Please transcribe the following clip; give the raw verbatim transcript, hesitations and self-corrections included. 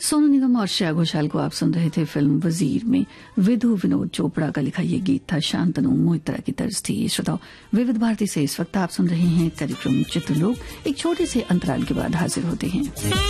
सोनू निगम और श्रेया घोषाल को आप सुन रहे थे फिल्म वजीर में। विधु विनोद चोपड़ा का लिखा ये गीत था। शांतनु मोहित्रा की तर्ज थी। श्रोताओ, विविध भारती से इस वक्त आप सुन रहे हैं कार्यक्रम चित्रलोक। एक छोटे से अंतराल के बाद हाजिर होते हैं।